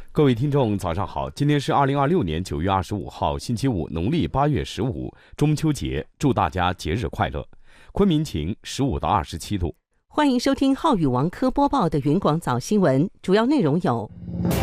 各位听众，早上好！今天是2026年9月25号，星期五，农历8月15，中秋节，祝大家节日快乐。昆明晴，15到27度。 欢迎收听浩宇王科播报的云广早新闻，主要内容有：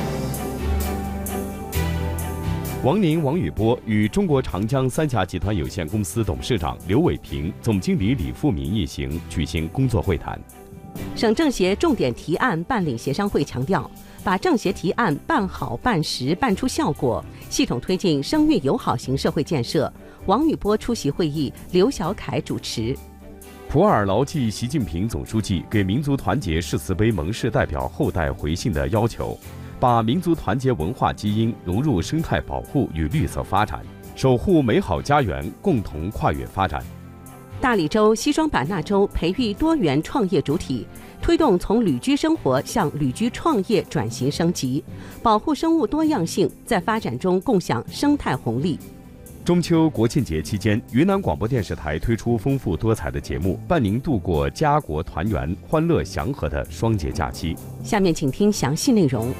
王宁、王宇波与中国长江三峡集团有限公司董事长刘伟平、总经理李富民一行举行工作会谈。 省政协重点提案办理协商会强调，把政协提案办好、办实、办出效果，系统推进声誉友好型社会建设。王宇波出席会议，刘小凯主持。 普洱牢记习近平总书记给民族团结誓词碑盟誓代表后代回信的要求，把民族团结文化基因融入生态保护与绿色发展，守护美好家园，共同跨越发展。 大理州、西双版纳州培育多元创业主体，推动从旅居生活向旅居创业转型升级，保护生物多样性，在发展中共享生态红利。 中秋国庆节期间，云南广播电视台推出丰富多彩的节目，伴您度过家国团圆、欢乐祥和的双节假期。 下面请听详细内容。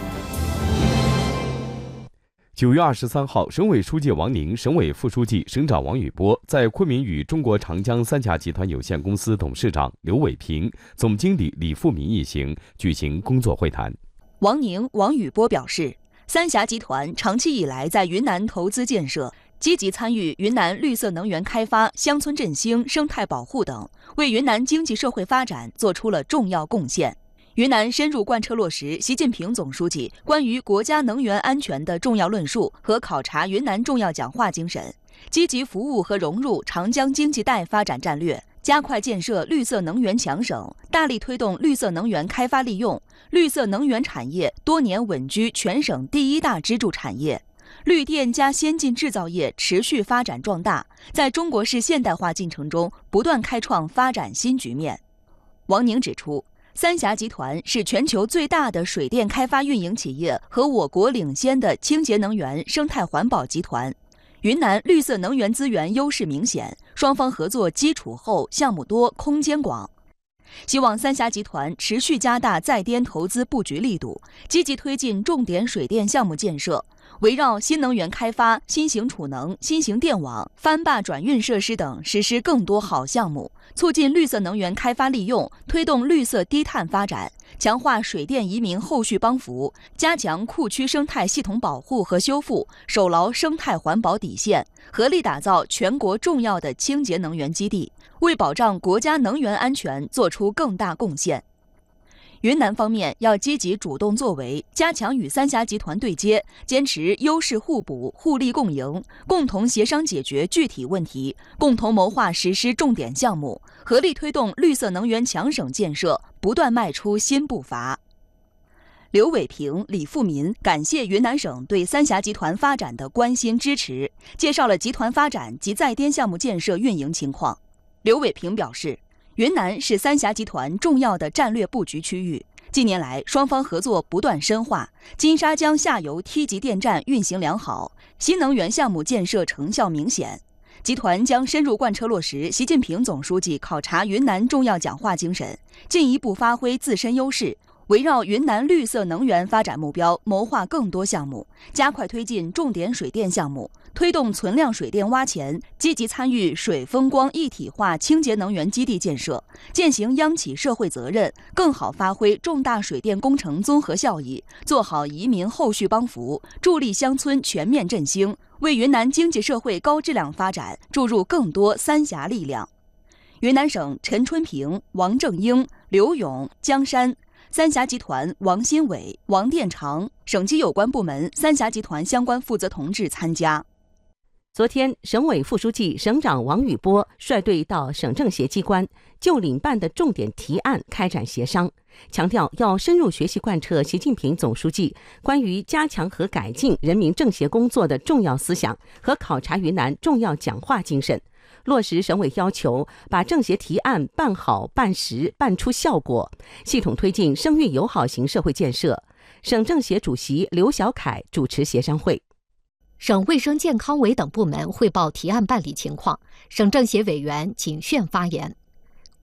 9月23号，省委书记王宁、省委副书记、省长王宇波在昆明与中国长江三峡集团有限公司董事长刘伟平、总经理李富民一行举行工作会谈。 王宁、王宇波表示，三峡集团长期以来在云南投资建设，积极参与云南绿色能源开发、乡村振兴、生态保护等，为云南经济社会发展做出了重要贡献。云南深入贯彻落实习近平总书记关于国家能源安全的重要论述和考察云南重要讲话精神，积极服务和融入长江经济带发展战略，加快建设绿色能源强省，大力推动绿色能源开发利用，绿色能源产业多年稳居全省第一大支柱产业，绿电加先进制造业持续发展壮大，在中国式现代化进程中不断开创发展新局面。王宁指出，三峡集团是全球最大的水电开发运营企业和我国领先的清洁能源生态环保集团。云南绿色能源资源优势明显，双方合作基础厚、项目多、空间广。希望三峡集团持续加大在滇投资布局力度，积极推进重点水电项目建设，围绕新能源开发、新型储能、新型电网、翻坝转运设施等实施更多好项目，促进绿色能源开发利用，推动绿色低碳发展，强化水电移民后续帮扶，加强库区生态系统保护和修复，守牢生态环保底线，合力打造全国重要的清洁能源基地，为保障国家能源安全做出更大贡献。云南方面要积极主动作为，加强与三峡集团对接，坚持优势互补、互利共赢，共同协商解决具体问题，共同谋划实施重点项目，合力推动绿色能源强省建设不断迈出新步伐。刘伟平、李富民感谢云南省对三峡集团发展的关心支持，介绍了集团发展及在滇项目建设运营情况。刘伟平表示，云南是三峡集团重要的战略布局区域，近年来双方合作不断深化，金沙江下游梯级电站运行良好，新能源项目建设成效明显。集团将深入贯彻落实习近平总书记考察云南重要讲话精神，进一步发挥自身优势，围绕云南绿色能源发展目标谋划更多项目，加快推进重点水电项目，推动存量水电挖潜，积极参与水风光一体化清洁能源基地建设，践行央企社会责任，更好发挥重大水电工程综合效益，做好移民后续帮扶，助力乡村全面振兴，为云南经济社会高质量发展注入更多三峡力量。云南省陈春平、王正英、刘勇、江山，三峡集团王新伟、王殿长，省级有关部门、三峡集团相关负责同志参加。 昨天，省委副书记、省长王宇波率队到省政协机关就领办的重点提案开展协商，强调要深入学习贯彻习近平总书记关于加强和改进人民政协工作的重要思想和考察云南重要讲话精神，落实省委要求，把政协提案办好、办实、办出效果，系统推进声誉友好型社会建设。省政协主席刘小凯主持协商会。 省卫生健康委等部门汇报提案办理情况，省政协委员谨慎发言。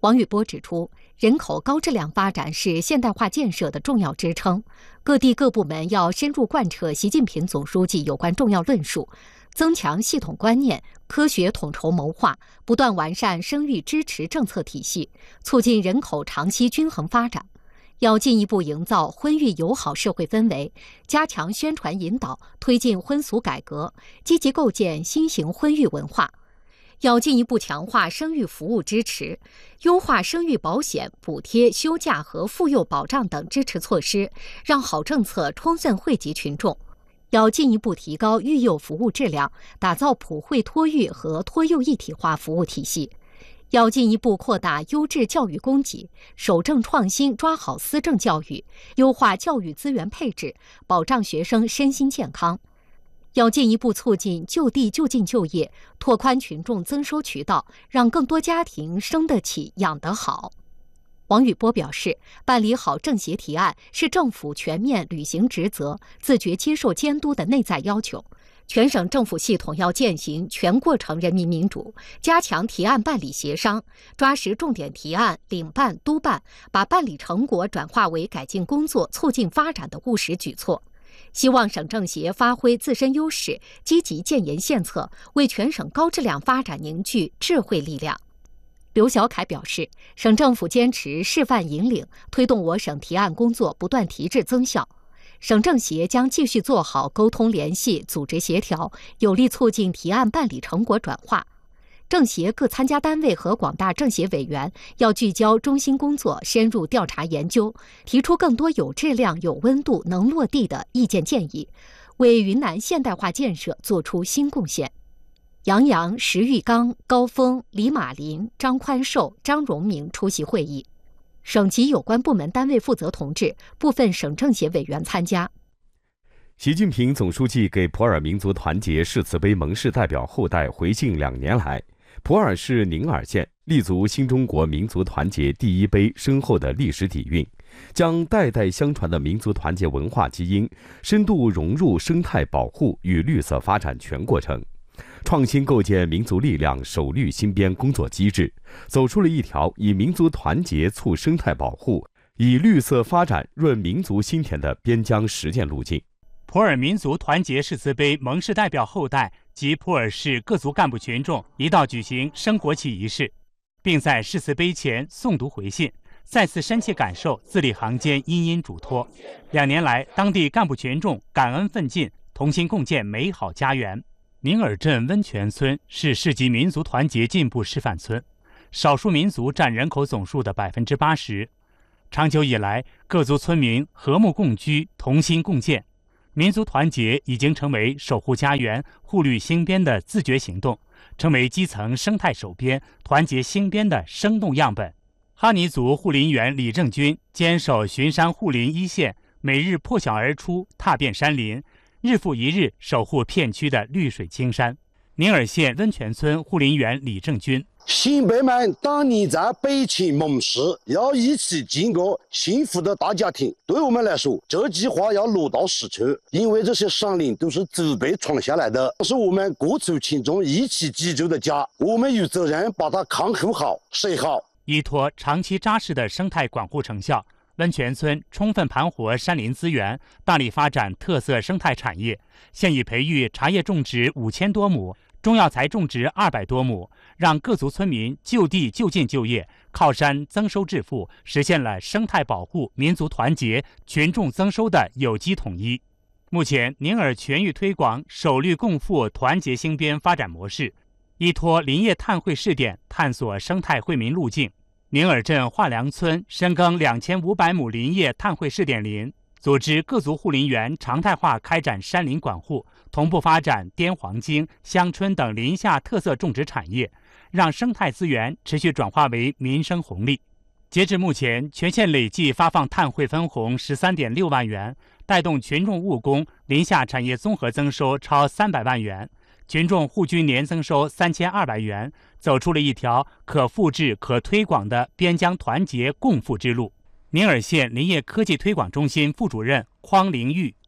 王宇波指出，人口高质量发展是现代化建设的重要支撑，各地各部门要深入贯彻习近平总书记有关重要论述，增强系统观念，科学统筹谋划，不断完善生育支持政策体系，促进人口长期均衡发展。要进一步营造婚育友好社会氛围，加强宣传引导，推进婚俗改革，积极构建新型婚育文化。要进一步强化生育服务支持，优化生育保险、补贴、休假和妇幼保障等支持措施，让好政策充分惠及群众。要进一步提高育幼服务质量，打造普惠托育和托幼一体化服务体系。要进一步扩大优质教育供给，守正创新，抓好思政教育，优化教育资源配置，保障学生身心健康。要进一步促进就地就近就业，拓宽群众增收渠道，让更多家庭生得起、养得好。王宇波表示，办理好政协提案是政府全面履行职责、自觉接受监督的内在要求。全省政府系统要践行全过程人民民主，加强提案办理协商，抓实重点提案领办督办，把办理成果转化为改进工作、促进发展的务实举措。希望省政协发挥自身优势，积极建言献策，为全省高质量发展凝聚智慧力量。刘小凯表示，省政府坚持示范引领，推动我省提案工作不断提质增效。省政协将继续做好沟通联系、组织协调，有力促进提案办理成果转化。政协各参加单位和广大政协委员要聚焦中心工作，深入调查研究，提出更多有质量、有温度、能落地的意见建议，为云南现代化建设做出新贡献。杨洋、石玉刚、高峰、李马林、张宽寿、张荣明出席会议。省级有关部门单位负责同志、部分省政协委员参加。 习近平总书记给普洱民族团结誓词碑盟誓代表后代回信2年来，普洱市宁洱县立足新中国民族团结第一碑深厚的历史底蕴，将代代相传的民族团结文化基因深度融入生态保护与绿色发展全过程，创新构建民族力量守绿新编工作机制，走出了一条以民族团结促生态保护、以绿色发展润民族心田的边疆实践路径。 普洱民族团结誓词碑盟誓代表后代及普洱市各族干部群众一道举行升国旗仪式，并在誓词碑前诵读回信，再次深切感受字里行间殷殷嘱托。2年来，当地干部群众感恩奋进，同心共建美好家园。宁洱镇温泉村是市级民族团结进步示范村，少数民族占人口总数的80%。长久以来，各族村民和睦共居，同心共建。民族团结已经成为守护家园、护绿新边的自觉行动，成为基层生态守边、团结新边的生动样本。哈尼族护林员李正军坚守巡山护林一线，每日破晓而出，踏遍山林，日复一日守护片区的绿水青山。宁洱县温泉村护林员李正军： 新辈们当年在北秦盟誓，要一起建构幸福的大家庭。对我们来说，这句话要落到实处，因为这些山林都是祖辈传下来的，是我们各族群众一起居住的家，我们有责任把它看护好、守好。 依托长期扎实的生态管护成效，温泉村充分盘活山林资源，大力发展特色生态产业，现已培育茶叶种植5000多亩，中药材种植200多亩，让各族村民就地就近就业，靠山增收致富，实现了生态保护、民族团结、群众增收的有机统一。目前，宁洱全域推广守绿共富团结兴边发展模式，依托林业碳汇试点，探索生态惠民路径。宁洱镇华良村深耕2500亩林业碳汇试点林，组织各族护林员常态化开展山林管护，同步发展滇黄精、香椿等林下特色种植产业，让生态资源持续转化为民生红利。截至目前，全县累计发放碳汇分红13.6万元，带动群众务工、林下产业综合增收超300万元，群众户居年增收3200元，走出了一条可复制、可推广的边疆团结共富之路。宁洱县林业科技推广中心副主任匡凌玉：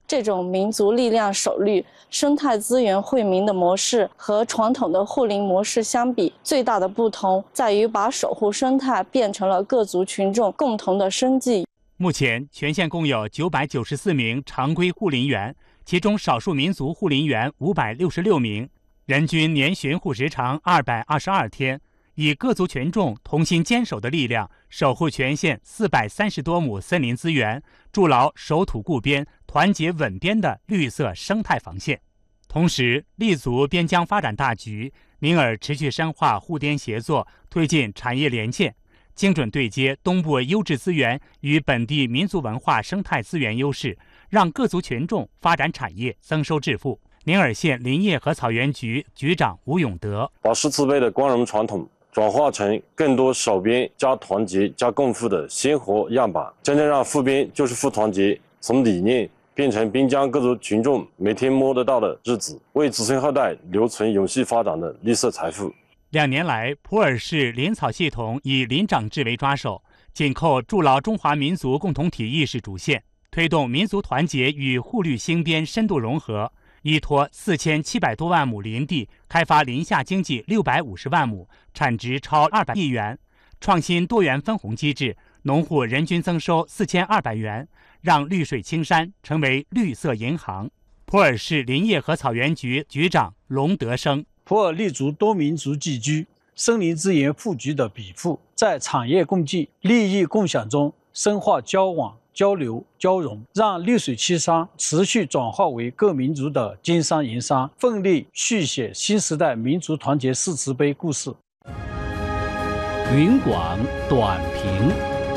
这种民族力量首绿、生态资源惠民的模式和传统的护林模式相比，最大的不同在于把守护生态变成了各族群众共同的生计。 目前，全县共有994名常规护林员，其中少数民族护林员566名，人均年巡护时长222天。以各族群众同心坚守的力量，守护全县430多亩森林资源，筑牢守土固边、团结稳边的绿色生态防线。同时，立足边疆发展大局，宁洱持续深化沪滇协作，推进产业联建，精准对接东部优质资源与本地民族文化生态资源优势，让各族群众发展产业、增收致富。宁洱县林业和草原局局长吴永德把诗词碑的光荣传统转化成更多守边加团结加共富的鲜活样板，真正让富边就是富团结从理念变成滨江各族群众每天摸得到的日子，为子孙后代留存永续发展的绿色财富。 2年来，普洱市林草系统以林长制为抓手，紧扣筑牢中华民族共同体意识主线，推动民族团结与护绿兴边深度融合，依托4700多万亩林地，开发林下经济650万亩，产值超200亿元，创新多元分红机制，农户人均增收4200元，让绿水青山成为绿色银行。普洱市林业和草原局局长龙德生： 普洱立足多民族聚居、森林资源富集的禀赋，在产业共济、利益共享中深化交往、交流、交融，让绿水青山持续转化为各民族的金山银山，奋力续写新时代民族团结誓词碑故事。 云广短评。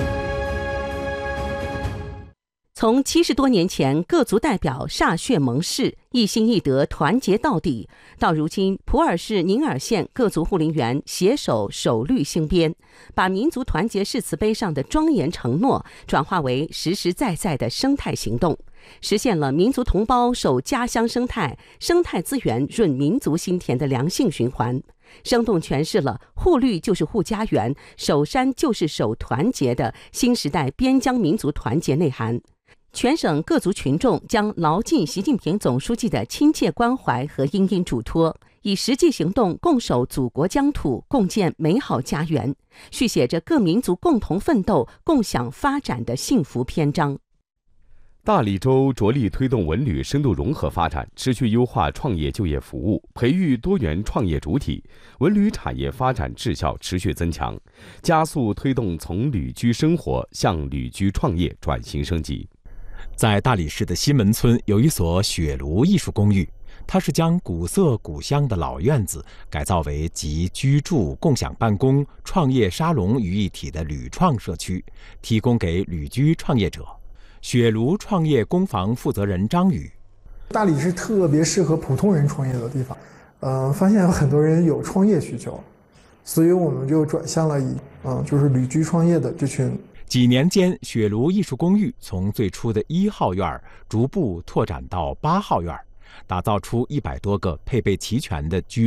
从70多年前各族代表歃血盟誓、一心一德团结到底，到如今普洱市宁洱县各族护林员携手守绿兴边，把民族团结誓词碑上的庄严承诺转化为实实在在的生态行动，实现了民族同胞守家乡生态、生态资源润民族心田的良性循环，生动诠释了护绿就是护家园、守山就是守团结的新时代边疆民族团结内涵。全省各族群众将牢记习近平总书记的亲切关怀和殷殷嘱托，以实际行动共守祖国疆土，共建美好家园，续写着各民族共同奋斗、共享发展的幸福篇章。 大理州着力推动文旅深度融合发展，持续优化创业就业服务，培育多元创业主体，文旅产业发展质效持续增强，加速推动从旅居生活向旅居创业转型升级。 在大理市的西门村有一所雪庐艺术公寓，它是将古色古香的老院子改造为集居住、共享办公、创业沙龙于一体的旅创社区，提供给旅居创业者。雪庐创业工坊负责人张宇： 大理是特别适合普通人创业的地方，发现有很多人有创业需求，所以我们就转向了就是旅居创业的这群。 几年间，雪庐艺术公寓从最初的1号院逐步拓展到8号院，打造出100多个配备齐全的居